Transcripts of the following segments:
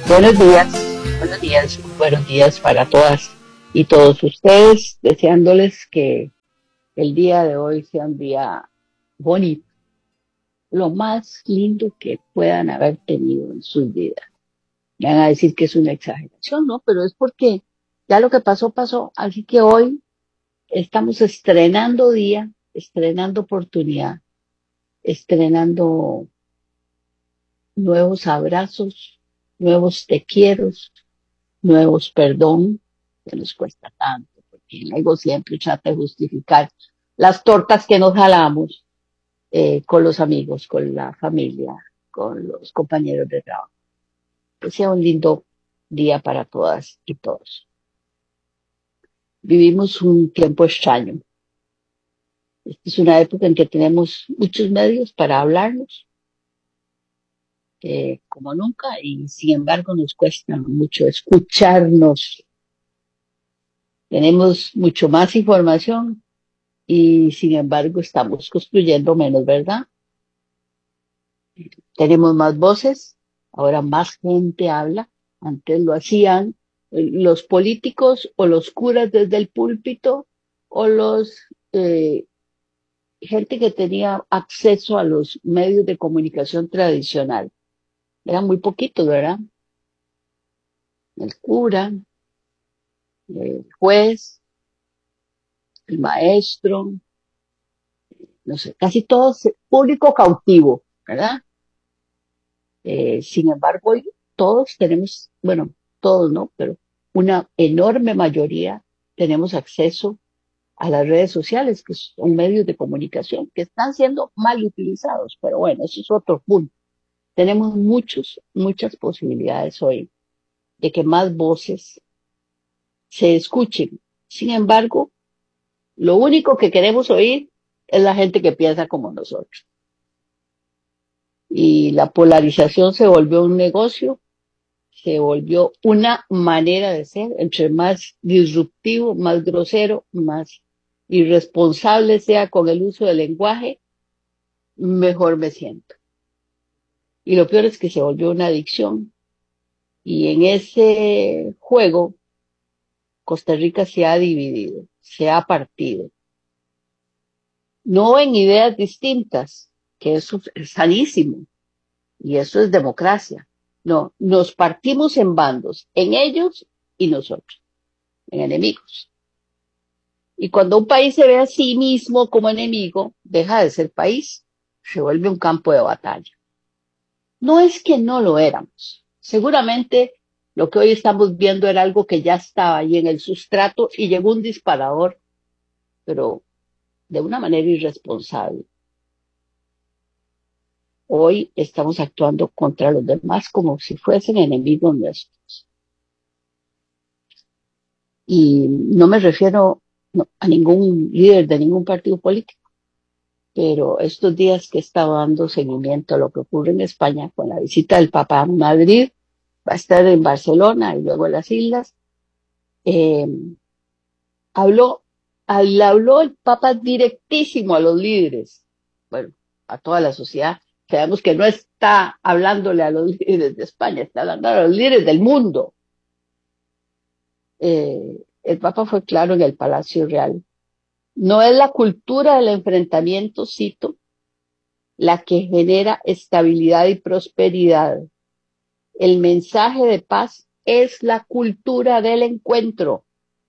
Buenos días para todas y todos ustedes, deseándoles que el día de hoy sea un día bonito, lo más lindo que puedan haber tenido en sus vidas. Me van a decir que es una exageración, ¿no? Pero es porque ya lo que pasó, pasó. Así que hoy estamos estrenando día, estrenando oportunidad, estrenando nuevos abrazos, nuevos te quiero, nuevos perdón, que nos cuesta tanto, porque el ego siempre trata de justificar las tortas que nos jalamos con los amigos, con la familia, con los compañeros de trabajo. Que sea un lindo día para todas y todos. Vivimos un tiempo extraño. Esta es una época en que tenemos muchos medios para hablarnos, como nunca, y sin embargo nos cuesta mucho escucharnos. Tenemos mucho más información y sin embargo estamos construyendo menos, ¿verdad? Tenemos más voces, ahora más gente habla, antes lo hacían los políticos o los curas desde el púlpito o los gente que tenía acceso a los medios de comunicación tradicional. Eran muy poquitos, ¿verdad? El cura, el juez, el maestro, no sé, casi todo público cautivo, ¿verdad? Sin embargo, hoy todos tenemos, bueno, todos no, pero una enorme mayoría tenemos acceso a las redes sociales, que son medios de comunicación que están siendo mal utilizados, pero bueno, eso es otro punto. Tenemos muchas posibilidades hoy de que más voces se escuchen. Sin embargo, lo único que queremos oír es la gente que piensa como nosotros. Y la polarización se volvió un negocio, se volvió una manera de ser, entre más disruptivo, más grosero, más irresponsable sea con el uso del lenguaje, mejor me siento. Y lo peor es que se volvió una adicción. Y en ese juego, Costa Rica se ha dividido, se ha partido. No en ideas distintas, que eso es sanísimo, y eso es democracia. No, nos partimos en bandos, en ellos y nosotros, en enemigos. Y cuando un país se ve a sí mismo como enemigo, deja de ser país, se vuelve un campo de batalla. No es que no lo éramos. Seguramente lo que hoy estamos viendo era algo que ya estaba ahí en el sustrato y llegó un disparador, pero de una manera irresponsable. Hoy estamos actuando contra los demás como si fuesen enemigos nuestros. Y no me refiero a ningún líder de ningún partido político, pero estos días que he estado dando seguimiento a lo que ocurre en España con la visita del Papa a Madrid, va a estar en Barcelona y luego en las islas, eh, habló, habló el Papa directísimo a los líderes, bueno, a toda la sociedad. Sabemos que no está hablándole a los líderes de España, está hablando a los líderes del mundo. El Papa fue claro en el Palacio Real. No es la cultura del enfrentamiento, cito, la que genera estabilidad y prosperidad. El mensaje de paz es la cultura del encuentro.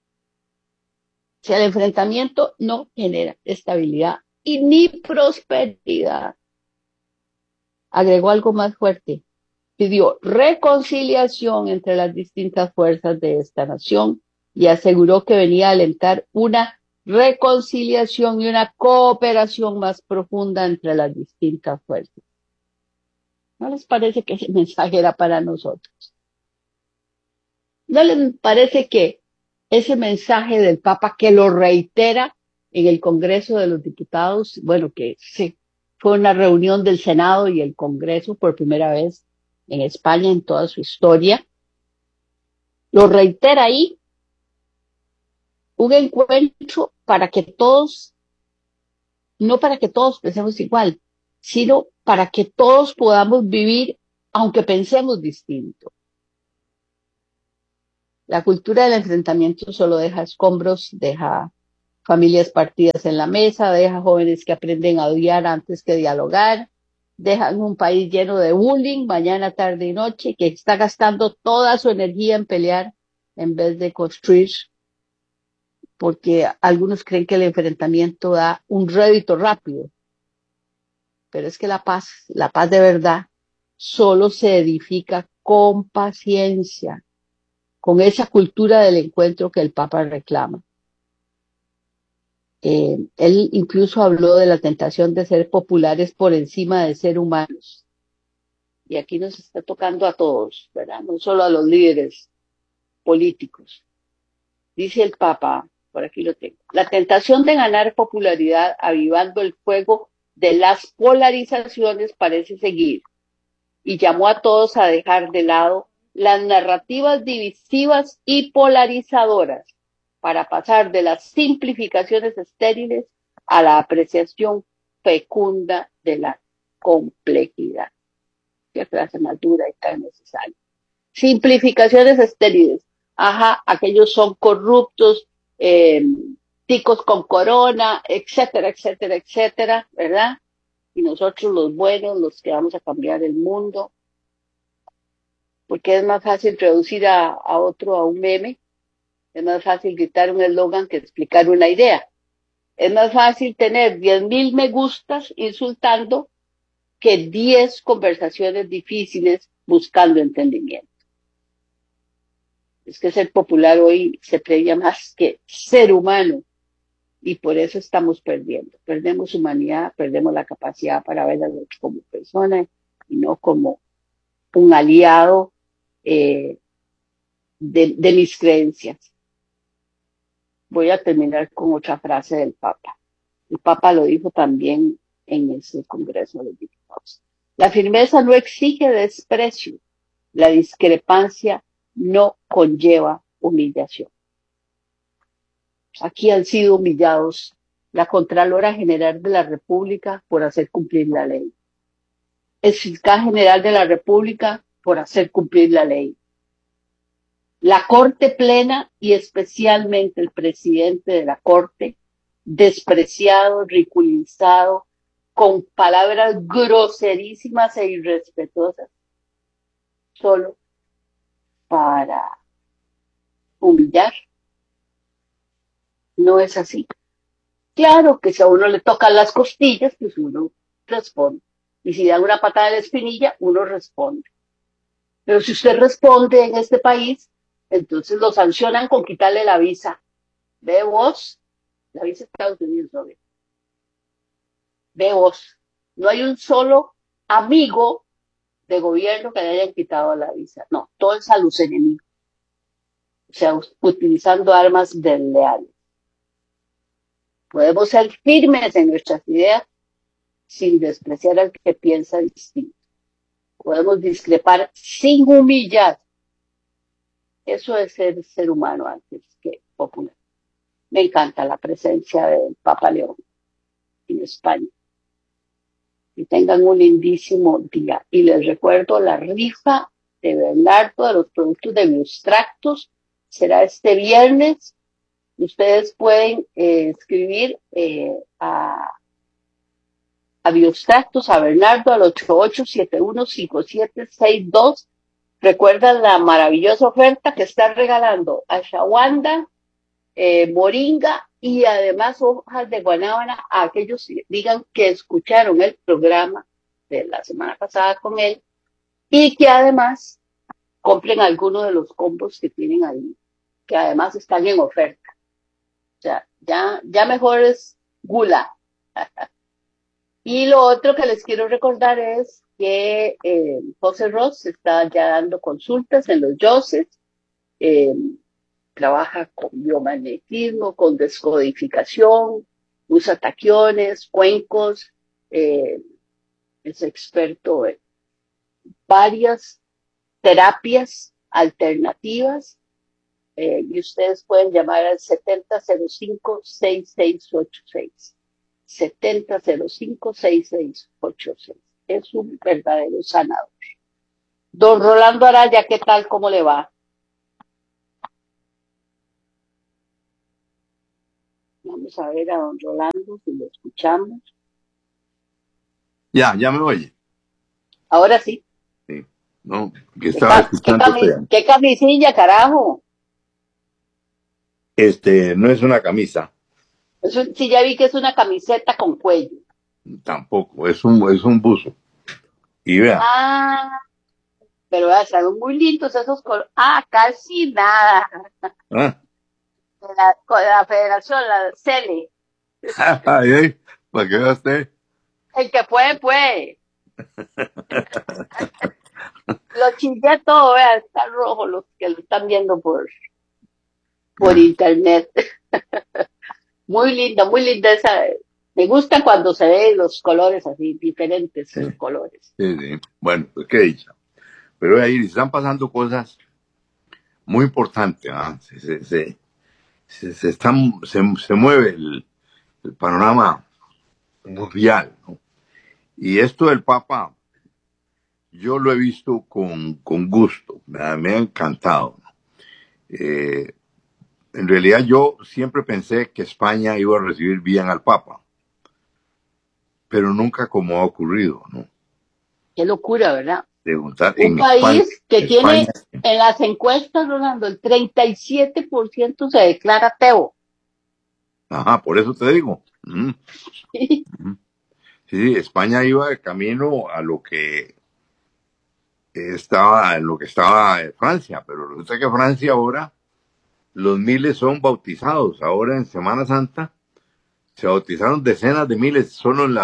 O sea, el enfrentamiento no genera estabilidad y ni prosperidad. Agregó algo más fuerte. Pidió reconciliación entre las distintas fuerzas de esta nación y aseguró que venía a alentar una reconciliación y una cooperación más profunda entre las distintas fuerzas. ¿No les parece que ese mensaje era para nosotros? ¿No les parece que ese mensaje del Papa, que lo reitera en el Congreso de los Diputados, bueno, que sí, fue una reunión del Senado y el Congreso por primera vez en España en toda su historia, lo reitera ahí, un encuentro para que todos, no para que todos pensemos igual, sino para que todos podamos vivir aunque pensemos distinto? La cultura del enfrentamiento solo deja escombros, deja familias partidas en la mesa, deja jóvenes que aprenden a odiar antes que dialogar, dejan un país lleno de bullying mañana, tarde y noche, que está gastando toda su energía en pelear en vez de construir, porque algunos creen que el enfrentamiento da un rédito rápido, pero es que la paz de verdad, solo se edifica con paciencia, con esa cultura del encuentro que el Papa reclama. Él incluso habló de la tentación de ser populares por encima de ser humanos. Y aquí nos está tocando a todos, ¿verdad? No solo a los líderes políticos. Dice el Papa, por aquí lo tengo, la tentación de ganar popularidad avivando el fuego de las polarizaciones parece seguir y llamó a todos a dejar de lado las narrativas divisivas y polarizadoras para pasar de las simplificaciones estériles a la apreciación fecunda de la complejidad. Qué frase más dura y tan necesaria. Simplificaciones estériles. Ajá, aquellos son corruptos, ticos con corona, etcétera, etcétera, etcétera, ¿verdad? Y nosotros los buenos, los que vamos a cambiar el mundo, porque es más fácil reducir a otro a un meme, es más fácil gritar un eslogan que explicar una idea, es más fácil tener 10,000 me gustas insultando que 10 conversaciones difíciles buscando entendimiento. Es que ser popular hoy se premia más que ser humano y por eso estamos perdiendo. Perdemos humanidad, perdemos la capacidad para ver a otro como persona y no como un aliado de mis creencias. Voy a terminar con otra frase del Papa. El Papa lo dijo también en ese Congreso de los Diputados. La firmeza no exige desprecio, la discrepancia no conlleva humillación. Aquí han sido humillados la Contralora General de la República por hacer cumplir la ley, el Fiscal General de la República por hacer cumplir la ley, la Corte Plena y especialmente el presidente de la Corte, despreciado, ridiculizado, con palabras groserísimas e irrespetuosas, solo para humillar. No es así. Claro que si a uno le tocan las costillas, pues uno responde. Y si da una patada en la espinilla, uno responde. Pero si usted responde en este país, entonces lo sancionan con quitarle la visa. Ve vos, la visa de Estados Unidos, ¿no? Ve vos. No hay un solo amigo de gobierno que le hayan quitado la visa. No, todo es a los enemigos. O sea, utilizando armas desleales. Podemos ser firmes en nuestras ideas sin despreciar al que piensa distinto. Podemos discrepar sin humillar. Eso es ser humano antes que popular. Me encanta la presencia del Papa León en España. Y tengan un lindísimo día. Y les recuerdo la rifa de Bernardo de los productos de Biostractos. Será este viernes. Ustedes pueden escribir a Biostractos, a Bernardo, al 88715762. Recuerdan la maravillosa oferta que está regalando ashwagandha, moringa y además hojas de guanábana a aquellos que digan que escucharon el programa de la semana pasada con él y que además compren alguno de los combos que tienen ahí, que además están en oferta. O sea, ya mejor es gula. Y lo otro que les quiero recordar es que José Ross está ya dando consultas en los YOSES, trabaja con biomagnetismo, con descodificación, usa taquiones, cuencos, es experto en varias terapias alternativas y ustedes pueden llamar al 7005-6686. 7005-6686. Es un verdadero sanador. Don Rolando Araya, ¿qué tal? ¿Cómo le va? Vamos a ver a don Rolando si lo escuchamos. Ya me oye. Ahora sí. Sí. No, que estaba escuchándote. ¿Qué camisilla, carajo? No es una camisa, Sí, ya vi que es una camiseta con cuello. tampoco, es un buzo. Y vea, Ah, pero vea, se ven muy lindos esos colores. Ah, casi nada. ah, Con la federación, la CELE. ay, ay, para que vea usted. El que puede, puede. Lo chingué todo, vea, está rojo los que lo están viendo por internet. Muy linda esa. Me gusta cuando se ven los colores así, diferentes Sí, colores. sí, sí. Bueno, pues qué dicha. Pero ahí están pasando cosas muy importantes, ¿ah? Se mueve el panorama mundial, ¿no? Y esto del Papa, yo lo he visto con gusto, me ha encantado. Eh, en realidad yo siempre pensé que España iba a recibir bien al Papa, pero nunca como ha ocurrido, ¿no? Qué locura, ¿verdad? Preguntar Un en España, país que España, tiene en las encuestas, Rolando, el 37% se declara ateo. ajá, por eso te digo. Mm. Sí, España iba de camino a lo que estaba Francia, pero resulta que Francia ahora, los miles son bautizados. Ahora en Semana Santa se bautizaron decenas de miles solo en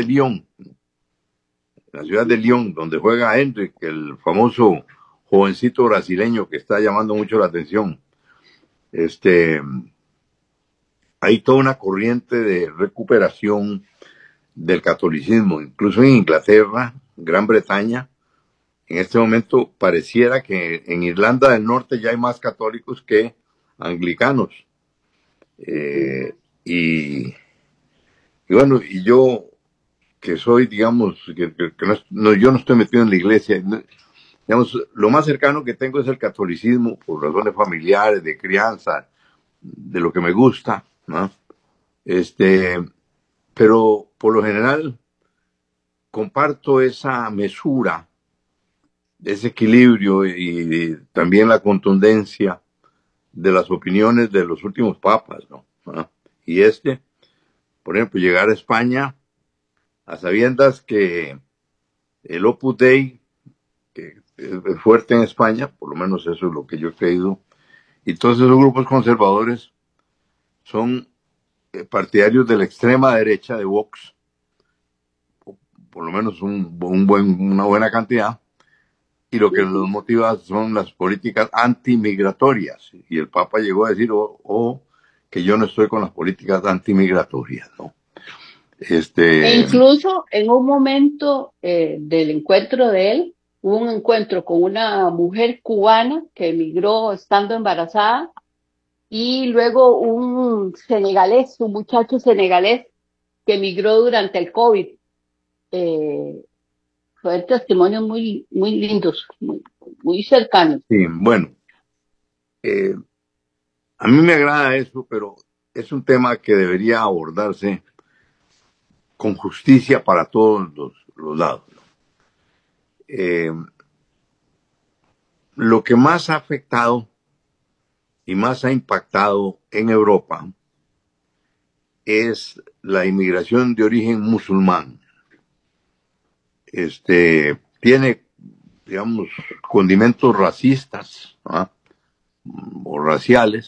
la ciudad de Lyon, donde juega Hendrik, el famoso jovencito brasileño que está llamando mucho la atención. Este, Hay toda una corriente de recuperación del catolicismo, incluso en Inglaterra, Gran Bretaña. En este momento pareciera que en Irlanda del Norte ya hay más católicos que anglicanos. Y, y bueno, y yo que soy, digamos, que yo no estoy metido en la iglesia, digamos, lo más cercano que tengo es el catolicismo por razones familiares, de crianza, de lo que me gusta, ¿no? Pero por lo general comparto esa mesura, ese equilibrio y también la contundencia de las opiniones de los últimos papas, ¿no? ¿Ah? Y por ejemplo, llegar a España a sabiendas que el Opus Dei, que es fuerte en España, por lo menos eso es lo que yo he creído, y todos esos grupos conservadores son partidarios de la extrema derecha de Vox, por lo menos una buena cantidad, y lo que los motiva son las políticas antimigratorias. Y el Papa llegó a decir, que yo no estoy con las políticas antimigratorias, ¿no? E Este, incluso en un momento del encuentro de él, hubo un encuentro con una mujer cubana que emigró estando embarazada y luego un senegalés, un muchacho senegalés que emigró durante el COVID. Eh, Fue testimonios muy lindos, muy cercanos. sí, bueno, eh, a mí me agrada eso, pero es un tema que debería abordarse con justicia para todos los lados. Eh, lo que más ha afectado y más ha impactado en Europa es la inmigración de origen musulmán. Tiene, digamos, condimentos racistas, ¿no? O raciales,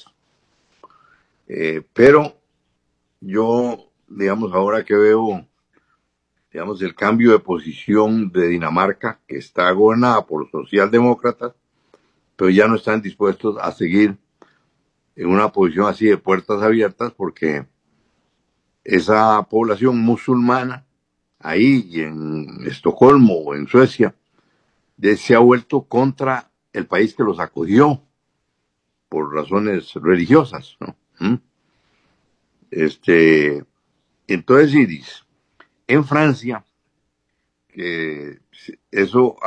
pero yo, digamos, ahora que veo, digamos, el cambio de posición de Dinamarca, que está gobernada por socialdemócratas, pero ya no están dispuestos a seguir en una posición así de puertas abiertas, porque esa población musulmana, ahí y en Estocolmo o en Suecia, se ha vuelto contra el país que los acogió por razones religiosas, ¿no? Entonces, Iris, en Francia, que eso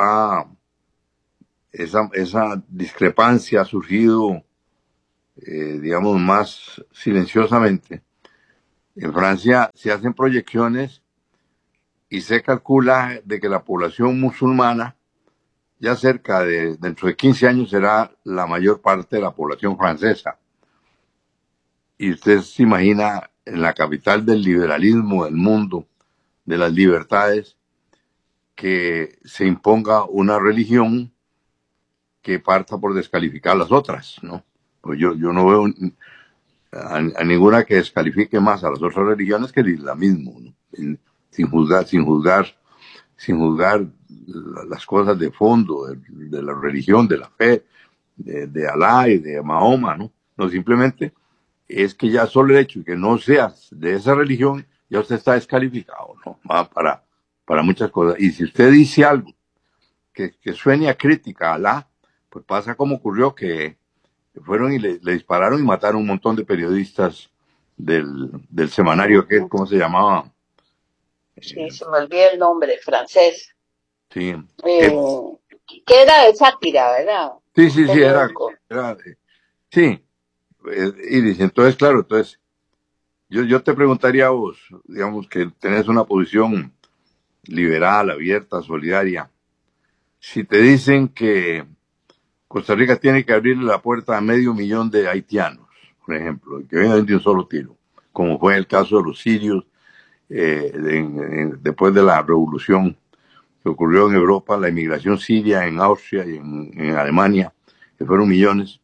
esa discrepancia ha surgido, digamos, más silenciosamente, En Francia se hacen proyecciones y se calcula de que la población musulmana ya cerca de dentro de 15 años será la mayor parte de la población francesa. Y usted se imagina en la capital del liberalismo del mundo, de las libertades, que se imponga una religión que parta por descalificar las otras, ¿no? Pues yo no veo a ninguna que descalifique más a las otras religiones que el islamismo, ¿no? Sin juzgar las cosas de fondo de la religión, de la fe, de Alá y de Mahoma, ¿no? No, simplemente es que ya solo el hecho de que no seas de esa religión, ya usted está descalificado, ¿no? Para muchas cosas. Y si usted dice algo que suene a crítica a Alá, pues pasa como ocurrió que fueron y le dispararon y mataron un montón de periodistas del semanario, que ¿cómo se llamaba? Sí, se me olvida el nombre, francés. Sí, Eh, que era de sátira, ¿verdad? sí, Un sí, sí, periódico. sí, y dice, entonces, claro, entonces, yo te preguntaría a vos, digamos que tenés una posición liberal, abierta, solidaria, si te dicen que Costa Rica tiene que abrirle la puerta a 500,000 de haitianos, por ejemplo, que vengan de un solo tiro, como fue el caso de los sirios, después de la revolución que ocurrió en Europa, la inmigración siria en Austria y en Alemania, que fueron millones.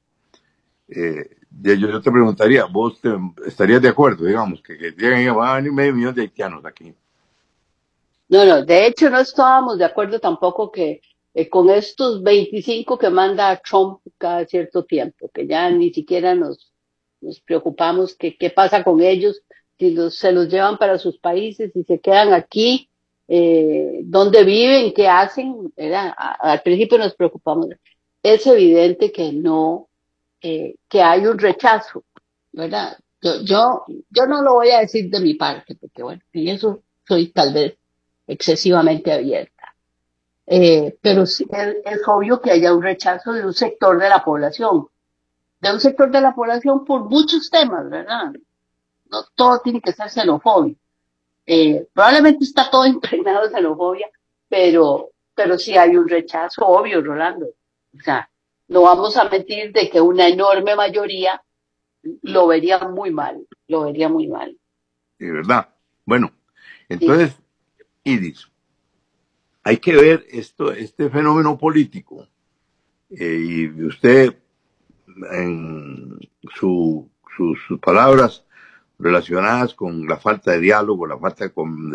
Yo te preguntaría, ¿vos estarías de acuerdo, digamos, que lleguen, van a venir 500,000 de haitianos aquí? No, no, de hecho no estábamos de acuerdo tampoco que con estos 25 que manda Trump cada cierto tiempo, que ya ni siquiera nos preocupamos que qué pasa con ellos, si se los llevan para sus países, si se quedan aquí, dónde viven, qué hacen, ¿verdad? Al principio nos preocupamos. Es evidente que no, que hay un rechazo, ¿verdad? Yo no lo voy a decir de mi parte, porque bueno, en eso soy tal vez excesivamente abierta. Pero sí, es obvio que haya un rechazo de un sector de un sector de la población por muchos temas, ¿verdad? No todo tiene que ser xenofobia. Probablemente está todo impregnado de xenofobia, pero sí hay un rechazo obvio, Rolando. O sea, no vamos a mentir de que una enorme mayoría lo vería muy mal, lo vería muy mal. ¿De verdad? Bueno, Sí. entonces, Iris, hay que ver este fenómeno político. Y usted, en sus palabras relacionadas con la falta de diálogo, la falta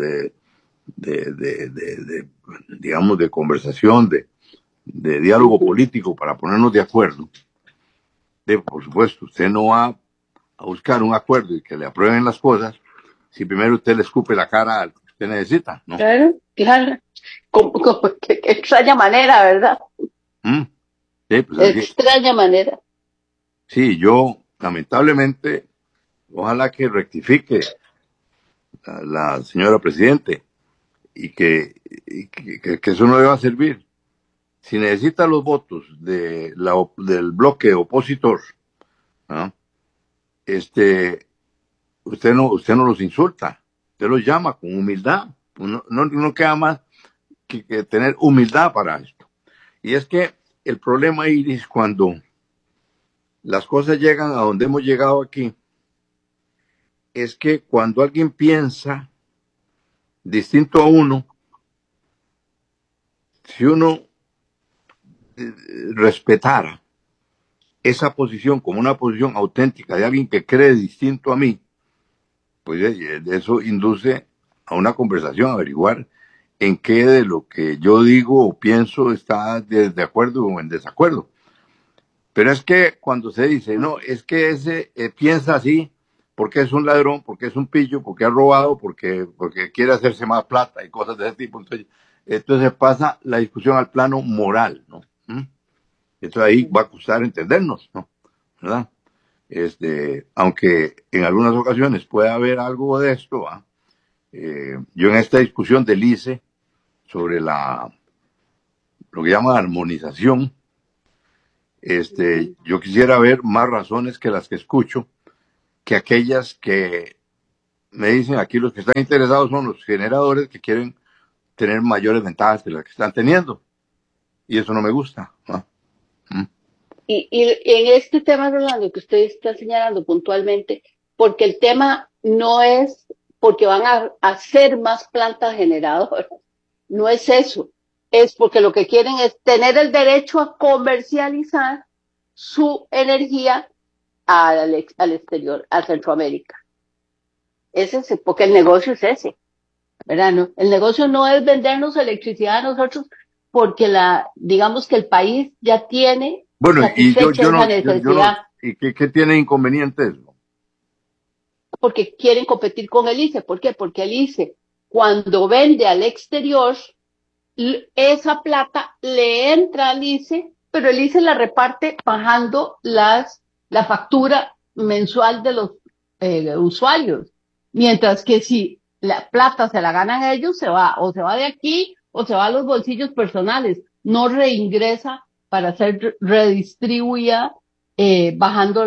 de, digamos, de conversación, de diálogo Ujú. político para ponernos de acuerdo. Por supuesto, usted no va a buscar un acuerdo y que le aprueben las cosas si primero usted le escupe la cara al que usted necesita, ¿no? Claro, claro. Qué extraña manera, ¿verdad? ¿Mm? Sí, pues así. Extraña manera. Sí, yo, lamentablemente, ojalá que rectifique la señora Presidente y que eso no le va a servir. Si necesita los votos del bloque opositor, ¿no? este, usted no los insulta, usted los llama con humildad. No queda más que tener humildad para esto. Y es que el problema, Iris, cuando las cosas llegan a donde hemos llegado aquí, es que cuando alguien piensa distinto a uno, si uno respetara esa posición como una posición auténtica de alguien que cree distinto a mí, pues eso induce a una conversación, a averiguar en qué de lo que yo digo o pienso está de acuerdo o en desacuerdo. Pero es que cuando se dice, no, es que ese piensa así porque es un ladrón, porque es un pillo, porque ha robado, porque quiere hacerse más plata y cosas de ese tipo, entonces pasa la discusión al plano moral, ¿no? Entonces ahí va a costar entendernos, ¿no? ¿Verdad? Aunque en algunas ocasiones puede haber algo de esto, ¿va? Yo en esta discusión del ICE sobre lo que llaman armonización, Ujú. yo quisiera ver más razones que las que escucho, que aquellas que me dicen aquí los que están interesados son los generadores que quieren tener mayores ventajas de las que están teniendo. Y eso no me gusta, ¿no? Y en este tema, Rolando, que usted está señalando puntualmente, porque el tema no es porque van a hacer más plantas generadoras, no es eso, es porque lo que quieren es tener el derecho a comercializar su energía al exterior, a Centroamérica. Es ese, porque el negocio es ese, ¿verdad? No, el negocio no es vendernos electricidad a nosotros porque digamos que el país ya tiene Bueno, y satisfecha esa necesidad, ¿y qué tiene inconveniente eso? porque quieren competir con el ICE. ¿Por qué? Porque el ICE, cuando vende al exterior, esa plata le entra al ICE, pero el ICE la reparte bajando la factura mensual de los usuarios. Mientras que si la plata se la ganan ellos, o se va de aquí o se va a los bolsillos personales, no reingresa para ser redistribuida bajando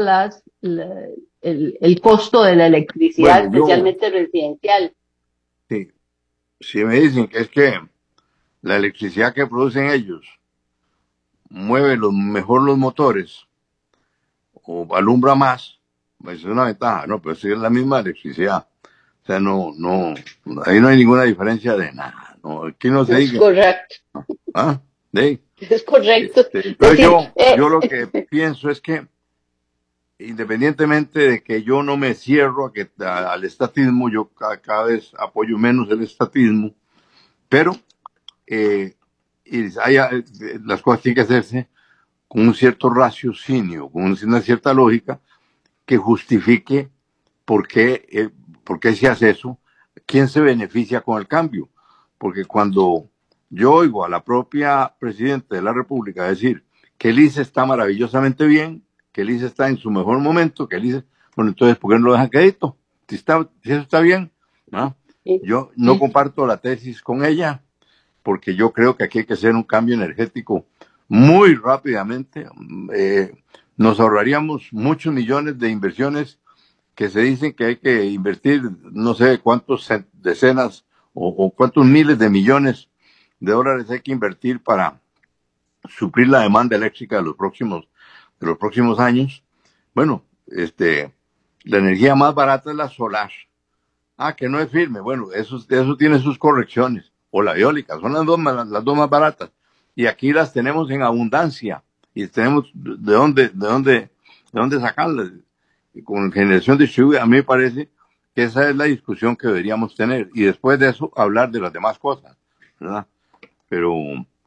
el costo de la electricidad, Bueno, yo, especialmente residencial. sí, si me dicen que es que la electricidad que producen ellos mueve mejor los motores o alumbra más, pues es una ventaja, ¿no? Pero si es la misma electricidad. O sea, ahí no hay ninguna diferencia de nada, ¿no? Aquí no se Es dice, correcto, ¿ah? ¿Sí? es correcto. Entonces Decir, yo lo que pienso es que independientemente de que yo no me cierro al estatismo, yo cada vez apoyo menos el estatismo, pero las cosas tienen que hacerse con un cierto raciocinio, con una cierta lógica que justifique por qué, por qué se hace eso, quién se beneficia con el cambio. Porque cuando yo oigo a la propia Presidenta de la República decir que el ICE está maravillosamente bien, que el ICE está en su mejor momento, que el ICE, bueno, entonces, ¿por qué no lo dejan crédito? Si eso está bien, ¿no? Yo no comparto la tesis con ella, porque yo creo que aquí hay que hacer un cambio energético muy rápidamente. Nos ahorraríamos muchos millones de inversiones que se dicen que hay que invertir, no sé cuántos decenas o cuántos miles de millones de dólares hay que invertir para suplir la demanda eléctrica de los próximos años. Bueno, la energía más barata es la solar. Ah, que no es firme. Bueno, eso tiene sus correcciones. O la eólica, son las dos más baratas. Y aquí las tenemos en abundancia. Y tenemos de dónde sacarlas. Y con generación distribuida, a mí me parece que esa es la discusión que deberíamos tener. Y después de eso, hablar de las demás cosas, ¿verdad? Pero,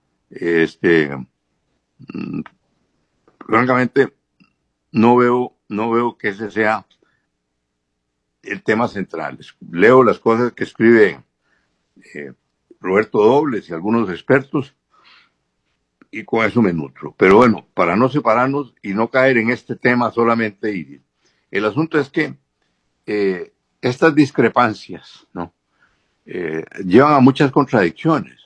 francamente, no veo que ese sea el tema central. Leo las cosas que escribe Roberto Dobles y algunos expertos, y con eso me nutro. Pero bueno, para no separarnos y no caer en este tema solamente, Iris, el asunto es que estas discrepancias, ¿no? Llevan a muchas contradicciones.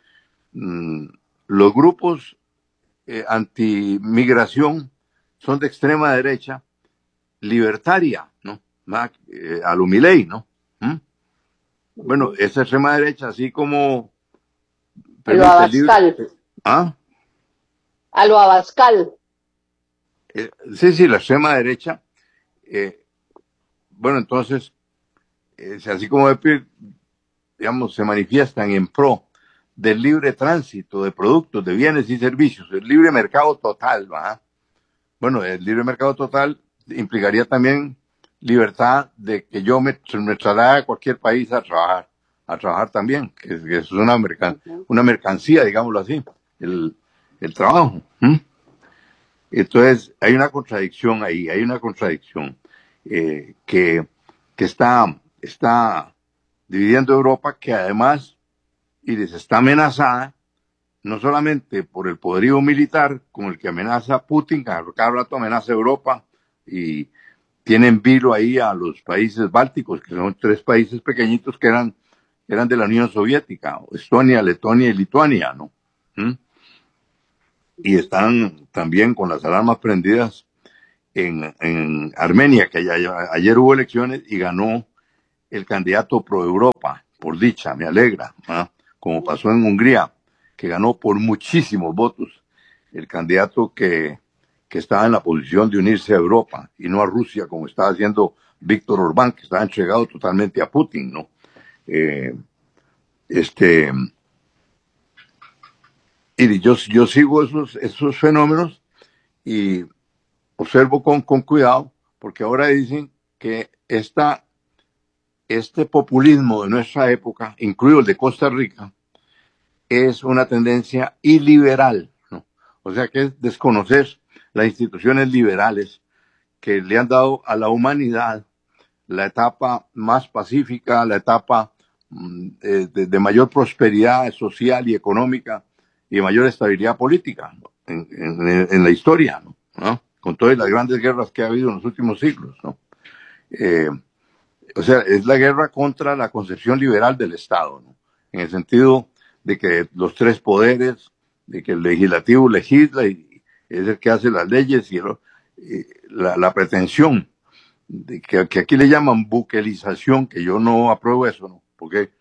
Los grupos antimigración son de extrema derecha, libertaria, ¿no? A lo Milei, ¿no? Bueno, esa extrema derecha, así como a lo permite el libre... Abascal, ¿Ah? a lo Abascal. Sí, la extrema derecha, bueno, entonces, así como digamos, se manifiestan en pro del libre tránsito de productos, de bienes y servicios, el libre mercado total, ¿verdad? Bueno, el libre mercado total implicaría también libertad de que yo me traslade a cualquier país a trabajar también, que es una mercancía, digámoslo así, el trabajo. Entonces, hay una contradicción ahí, hay una contradicción que está dividiendo Europa, que además está amenazada no solamente por el poderío militar con el que amenaza Putin, cada rato amenaza a Europa, y tiene en vilo ahí a los países bálticos, que son tres países pequeñitos que eran de la Unión Soviética: Estonia, Letonia y Lituania, ¿no? Y están también con las alarmas prendidas en Armenia, que ayer hubo elecciones y ganó el candidato pro Europa, por dicha, me alegra, como pasó en Hungría, que ganó por muchísimos votos, el candidato que estaba en la posición de unirse a Europa y no a Rusia, como estaba haciendo Víctor Orbán, que estaba entregado totalmente a Putin, ¿no? Y yo sigo esos fenómenos y observo con cuidado, porque ahora dicen que este populismo de nuestra época, incluido el de Costa Rica, es una tendencia iliberal, ¿no? O sea que es desconocer las instituciones liberales que le han dado a la humanidad la etapa más pacífica, la etapa de mayor prosperidad social y económica y mayor estabilidad política, ¿no? en la historia, ¿no? Con todas las grandes guerras que ha habido en los últimos siglos, ¿no? O sea, es la guerra contra la concepción liberal del Estado, ¿no? En el sentido de que los tres poderes, de que el legislativo legisla y es el que hace las leyes y la pretensión de que aquí le llaman buquelización, que yo no apruebo eso, ¿no? Porque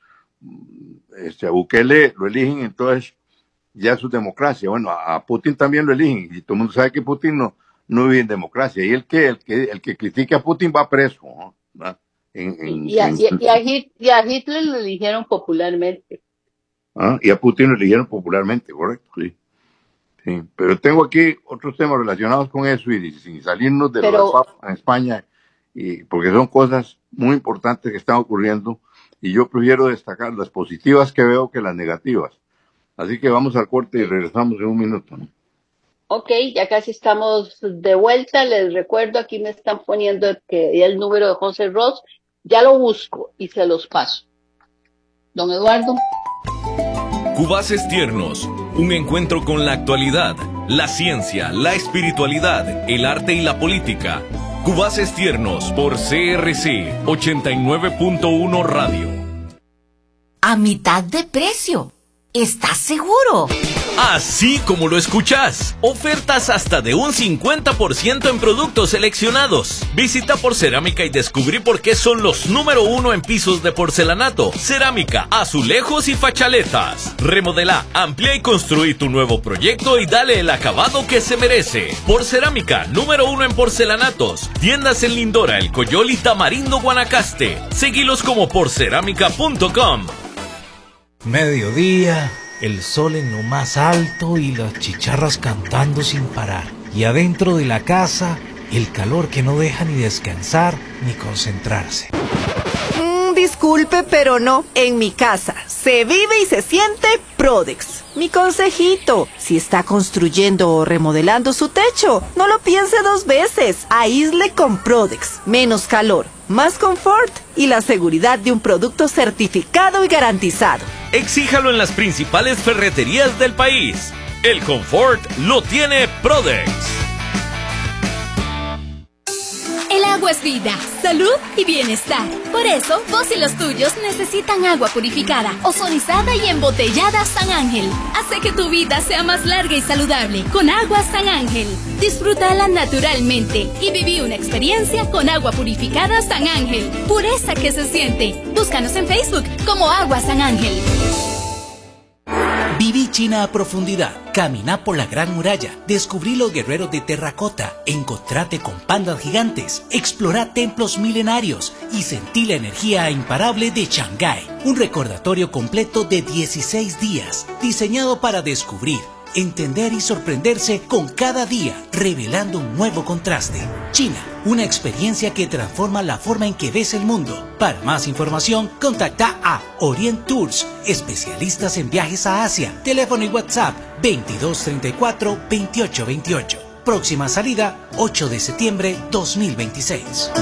a Bukele lo eligen, entonces ya es su democracia. Bueno, a Putin también lo eligen y todo el mundo sabe que Putin no vive en democracia. Y el que critique a Putin va preso, ¿no? Y a Hitler lo eligieron popularmente. Y a Putin lo eligieron popularmente, correcto, sí. Sí, pero tengo aquí otros temas relacionados con eso y sin salirnos de lo del Papa en España, porque son cosas muy importantes que están ocurriendo y yo prefiero destacar las positivas que veo que las negativas. Así que vamos al corte y regresamos en un minuto, ¿no? Ok, ya casi estamos de vuelta. Les recuerdo, aquí me están poniendo que el número de José Ross. Ya lo busco y se los paso. Don Eduardo. Cubaces Tiernos, un encuentro con la actualidad, la ciencia, la espiritualidad, el arte y la política. Cubaces Tiernos por CRC 89.1 Radio. A mitad de precio. ¿Estás seguro? Así como lo escuchás. Ofertas hasta de un 50% en productos seleccionados. Visita Porcerámica y descubrí por qué son los número 1 en pisos de porcelanato, cerámica, azulejos y fachaletas. Remodela, amplía y construí tu nuevo proyecto y dale el acabado que se merece. Porcerámica, número 1 en porcelanatos. Tiendas en Lindora, El Coyol y Tamarindo, Guanacaste. Seguilos como porcerámica.com. Mediodía, el sol en lo más alto y las chicharras cantando sin parar. Y adentro de la casa, el calor que no deja ni descansar ni concentrarse. Disculpe, pero no. En mi casa se vive y se siente Prodex. Mi consejito, si está construyendo o remodelando su techo, no lo piense dos veces. Aísle con Prodex. Menos calor, más confort y la seguridad de un producto certificado y garantizado. Exíjalo en las principales ferreterías del país. El confort lo tiene Prodex. El agua es vida, salud y bienestar. Por eso, vos y los tuyos necesitan agua purificada, ozonizada y embotellada San Ángel. Hace que tu vida sea más larga y saludable con agua San Ángel. Disfrútala naturalmente y viví una experiencia con agua purificada San Ángel. Pureza que se siente. Búscanos en Facebook como Agua San Ángel. Viví China a profundidad, caminá por la Gran Muralla, descubrí los guerreros de terracota, encontrate con pandas gigantes, explorá templos milenarios y sentí la energía imparable de Shanghái. Un recordatorio completo de 16 días, diseñado para descubrir, entender y sorprenderse con cada día, revelando un nuevo contraste. China, una experiencia que transforma la forma en que ves el mundo. Para más información, contacta a Orient Tours, especialistas en viajes a Asia. Teléfono y WhatsApp 2234-2828. Próxima salida 8 de septiembre 2026.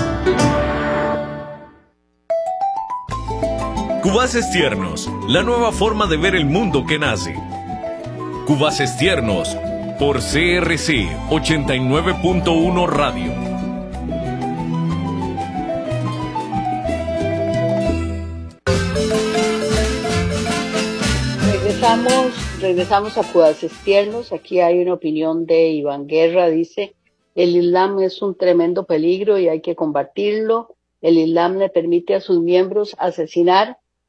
Cubaces Tiernos, la nueva forma de ver el mundo que nace. Cubaces Tiernos por CRC 89.1 Radio. Regresamos a Cubaces Tiernos. Aquí hay una opinión de Iván Guerra. Dice: el Islam es un tremendo peligro y hay que combatirlo. El Islam le permite a sus miembros asesinar